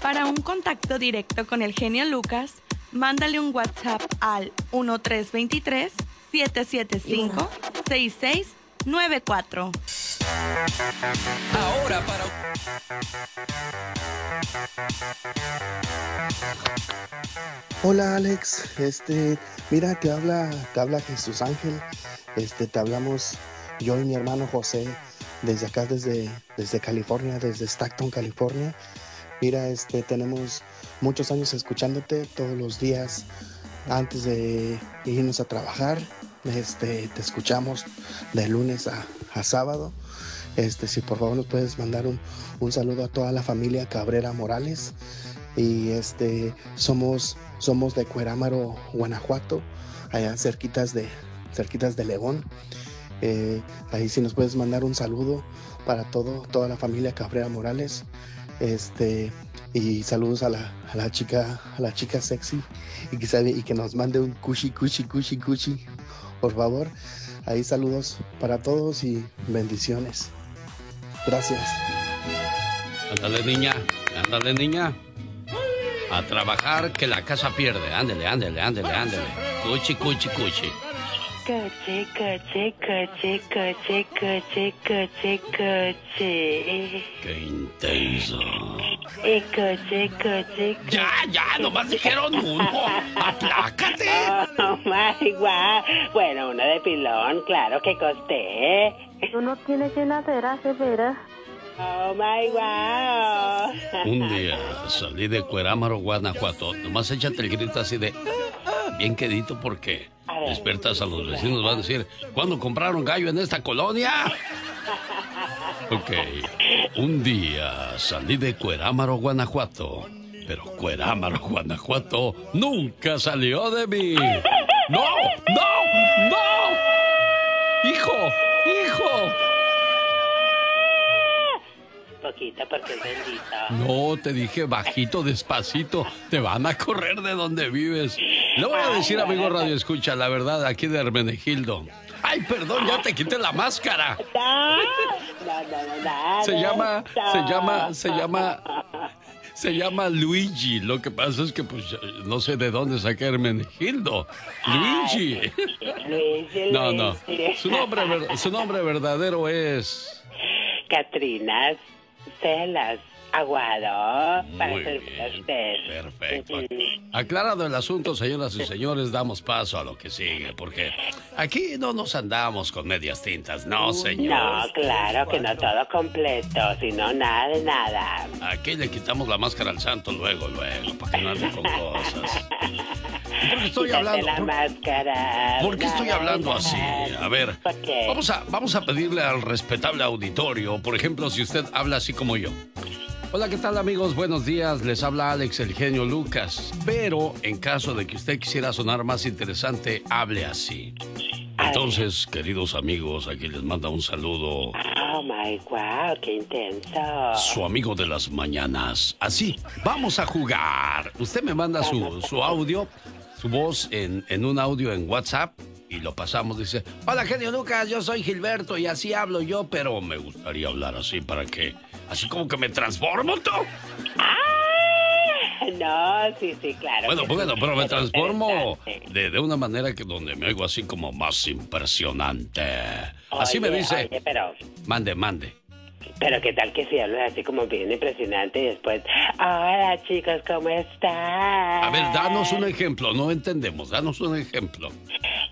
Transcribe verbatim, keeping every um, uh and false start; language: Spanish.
Para un contacto directo con el genio Lucas, mándale un WhatsApp al uno tres dos tres, siete siete cinco, seis seis nueve cuatro. Ahora para... Hola Alex, este, mira, te habla, te habla Jesús Ángel, este, te hablamos yo y mi hermano José desde acá, desde, desde California, desde Stockton, California. Mira, este, tenemos muchos años escuchándote todos los días antes de irnos a trabajar. Este, te escuchamos de lunes a, a sábado. Este, si por favor nos puedes mandar un, un saludo a toda la familia Cabrera Morales. Y este, somos, somos de Cuerámaro, Guanajuato, allá cerquitas de, cerquitas de León. Eh, ahí si nos puedes mandar un saludo para todo, toda la familia Cabrera Morales. Este, y saludos a la, a la chica, a la chica sexy, y que sabe, y que nos mande un cushi, cushi, cushi, cushi, por favor. Ahí saludos para todos y bendiciones. Gracias. Ándale, niña, ándale, niña. A trabajar que la casa pierde. Ándale, ándale, ándale, ándale. Cuchi, cuchi, cuchi. Coche, coche, coche, coche, coche, coche, coche. Qué intenso. Y coche, coche, coche. Ya, ya, nomás dijeron uno. Aplácate. Oh, my God. Bueno, uno de pilón, claro que costé. Tú no tienes llenadera, severa. Oh, my God. Un día salí de Cuerámaro, Guanajuato. Nomás échate el grito así de... bien quedito porque despertas a los vecinos, van a decir, ¿cuándo compraron gallo en esta colonia? Ok, un día salí de Cuerámaro, Guanajuato, pero Cuerámaro, Guanajuato nunca salió de mí. ¡No! ¡No! ¡No! ¡Hijo! ¡Hijo! Poquito porque es bendito. No, te dije bajito, despacito. Te van a correr de donde vives. Le voy a decir, amigo Radio Escucha, la verdad, aquí de Hermenegildo. Ay, perdón, ya te quité la máscara. No, no, no, no, Se llama, se llama, se llama, se llama Luigi. Lo que pasa es que, pues, no sé de dónde saqué Hermenegildo. Luigi. Luigi. No, no. Su nombre, ver- su nombre verdadero es... Catrinas Celas Aguado. Para Muy servirle a bien, usted. perfecto. Aclarado el asunto, señoras y señores, damos paso a lo que sigue, porque aquí no nos andamos con medias tintas, no, señor. No, claro que no todo completo, sino nada de nada. Aquí le quitamos la máscara al santo luego, luego, para que no ande con cosas. ¿Por qué estoy Quítate hablando? la ¿Por, máscara. por qué estoy nada, hablando nada. así? A ver, ¿Por qué? vamos a, vamos a pedirle al respetable auditorio, por ejemplo, si usted habla así como yo. Hola, ¿qué tal, amigos? Buenos días, les habla Alex, el genio Lucas. Pero en caso de que usted quisiera sonar más interesante, hable así. Entonces, queridos amigos, aquí les manda un saludo Oh my wow, qué intenso. su amigo de las mañanas. Así, vamos a jugar. Usted me manda su, su audio, su voz en, en un audio en WhatsApp y lo pasamos. Dice, hola, genio Lucas, yo soy Gilberto y así hablo yo, pero me gustaría hablar así para que, así como que me transformo, ¿tú? Ah, no, sí, sí, claro. Bueno, que bueno, sí, pero me es transformo interesante. de, de una manera que donde me oigo así como más impresionante. Así me Oye, dice, Oye, pero, mande, mande. pero qué tal que si hablas así como bien impresionante y después, hola chicos, ¿cómo están? A ver, danos un ejemplo, no entendemos, danos un ejemplo.